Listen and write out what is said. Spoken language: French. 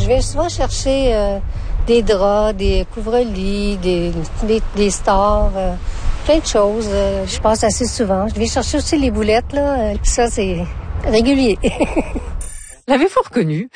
Je vais souvent chercher des draps, des couvre-lits, des stores, plein de choses. Je passe assez souvent. Je vais chercher aussi les boulettes, là. Ça, c'est régulier. L'avez-vous reconnu?